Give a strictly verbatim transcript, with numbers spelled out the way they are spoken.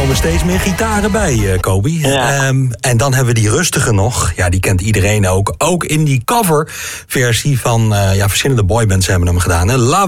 komen steeds meer gitaren bij, uh, Kobi. Ja. Um, en dan hebben we die rustige nog. Ja, die kent iedereen ook. Ook in die coverversie van uh, ja, verschillende boybands hebben hem gedaan. Hè? La